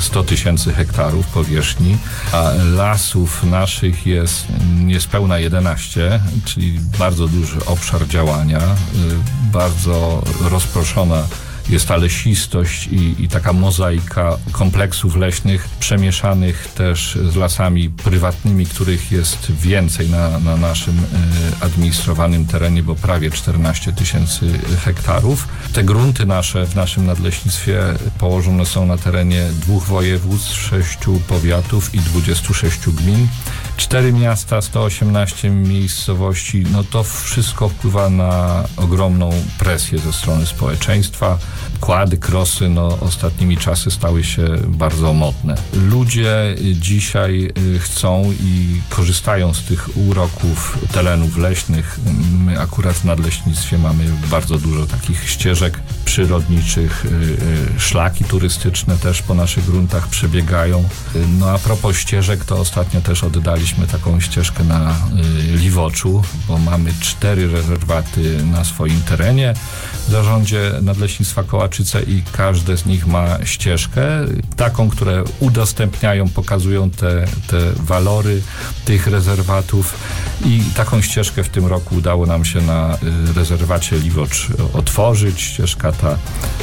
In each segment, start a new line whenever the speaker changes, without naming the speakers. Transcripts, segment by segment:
100 000 hektarów powierzchni, a lasów naszych jest niespełna 11, czyli bardzo duży obszar działania, bardzo rozproszona jest ta lesistość i taka mozaika kompleksów leśnych, przemieszanych też z lasami prywatnymi, których jest więcej na naszym administrowanym terenie, bo prawie 14 000 hektarów. Te grunty nasze w naszym nadleśnictwie położone są na terenie 2 województw, 6 powiatów i 26 gmin. 4 miasta, 118 miejscowości, no to wszystko wpływa na ogromną presję ze strony społeczeństwa. Kłady, krosy, no ostatnimi czasy stały się bardzo modne. Ludzie dzisiaj chcą i korzystają z tych uroków terenów leśnych. My akurat w nadleśnictwie mamy bardzo dużo takich ścieżek przyrodniczych, szlaki turystyczne też po naszych gruntach przebiegają. No a propos ścieżek, to ostatnio też oddaliśmy taką ścieżkę na Liwoczu, bo mamy 4 rezerwaty na swoim terenie w zarządzie Nadleśnictwa Kołaczyce i każde z nich ma ścieżkę taką, które udostępniają, pokazują te walory tych rezerwatów i taką ścieżkę w tym roku udało nam się na rezerwacie Liwocz otworzyć. Ścieżka ta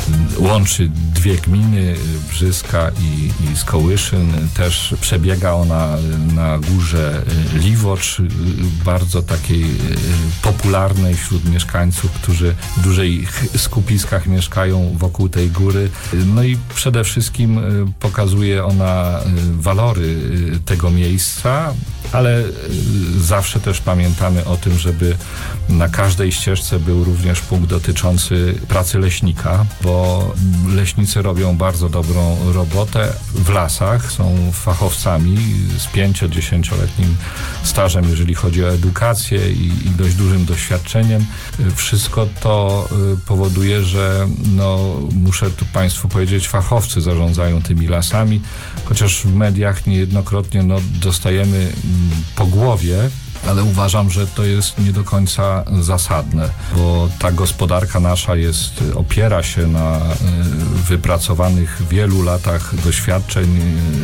łączy 2 gminy, Brzyska i Skołyszyn. Też przebiega ona na górze Liwocz, bardzo takiej popularnej wśród mieszkańców, którzy w dużych skupiskach mieszkają wokół tej góry. No i przede wszystkim pokazuje ona walory tego miejsca, ale zawsze też pamiętamy o tym, żeby na każdej ścieżce był również punkt dotyczący pracy leśnika, bo leśnicy robią bardzo dobrą robotę w lasach, są fachowcami z 5-10-letnim stażem, jeżeli chodzi o edukację i dość dużym doświadczeniem. Wszystko to powoduje, że muszę tu Państwu powiedzieć, fachowcy zarządzają tymi lasami, chociaż w mediach niejednokrotnie dostajemy po głowie, ale uważam, że to jest nie do końca zasadne, bo ta gospodarka nasza opiera się na wypracowanych w wielu latach doświadczeń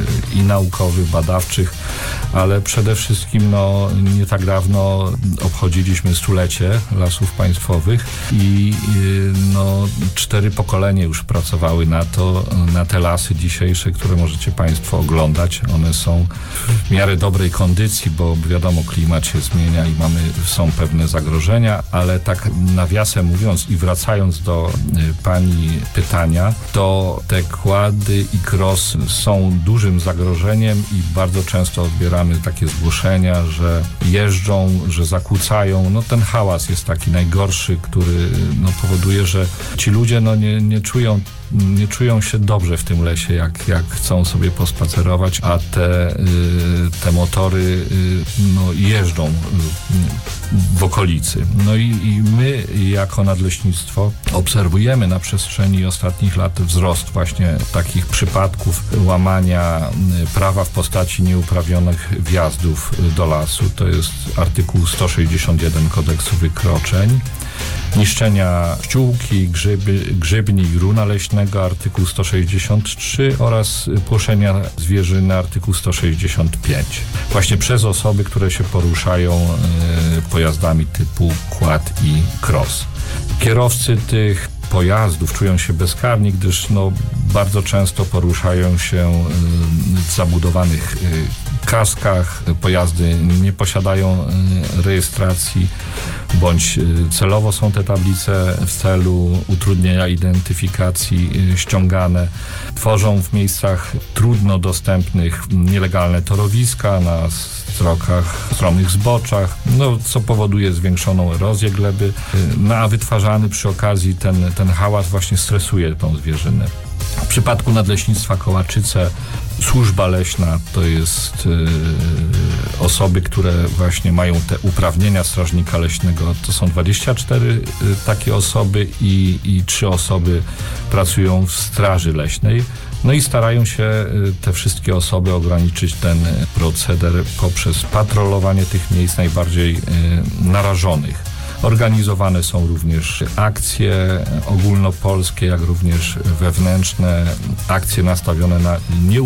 i naukowych, badawczych, ale przede wszystkim nie tak dawno obchodziliśmy 100-lecie Lasów Państwowych i 4 pokolenia już pracowały na te lasy dzisiejsze, które możecie Państwo oglądać. One są w miarę dobrej kondycji, bo wiadomo, klimat się zmienia i są pewne zagrożenia, ale tak nawiasem mówiąc i wracając do Pani pytania, to te kłady i krosy są dużym zagrożeniem i bardzo często odbieramy takie zgłoszenia, że jeżdżą, że zakłócają. Ten hałas jest taki najgorszy, który powoduje, że ci ludzie nie czują się dobrze w tym lesie, jak chcą sobie pospacerować, a te motory jeżdżą w okolicy. I my jako nadleśnictwo obserwujemy na przestrzeni ostatnich lat wzrost właśnie takich przypadków łamania prawa w postaci nieuprawnionych wjazdów do lasu. To jest artykuł 161 Kodeksu Wykroczeń. Niszczenia pszczółki, grzybni i runa leśnego, artykuł 163 oraz płoszenia zwierzyny, artykuł 165. Właśnie przez osoby, które się poruszają pojazdami typu quad i cross. Kierowcy tych pojazdów czują się bezkarni, gdyż bardzo często poruszają się w zabudowanych kaskach. Pojazdy nie posiadają rejestracji, bądź celowo są te tablice w celu utrudnienia identyfikacji ściągane. Tworzą w miejscach trudno dostępnych nielegalne torowiska na stromych zboczach, co powoduje zwiększoną erozję gleby, a wytwarzany przy okazji ten hałas właśnie stresuje tą zwierzynę. W przypadku Nadleśnictwa Kołaczyce służba leśna to jest osoby, które właśnie mają te uprawnienia strażnika leśnego. To są 24 takie osoby i 3 osoby pracują w straży leśnej. I starają się te wszystkie osoby ograniczyć ten proceder poprzez patrolowanie tych miejsc najbardziej narażonych. Organizowane są również akcje ogólnopolskie, jak również wewnętrzne, akcje nastawione na